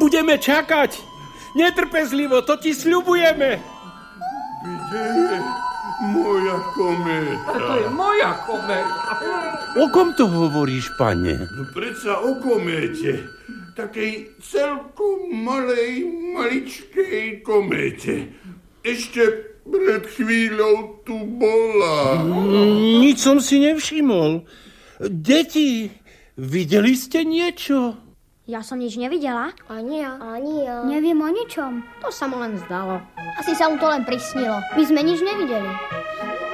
Budeme čakať. Netrpezlivo, to ti sľubujeme. Kde je moja kométa? A to je moja kométa. O kom to hovoríš, pane? No predsa o kométe. Takej celkom maličkej kométe. Ešte pred chvíľou tu bola. Nič som si nevšimol. Deti, videli ste niečo? Ja som nič nevidela. Ani ja. Neviem o ničom. To sa mu len zdalo. Asi sa mu to len prisnilo. My sme nič nevideli.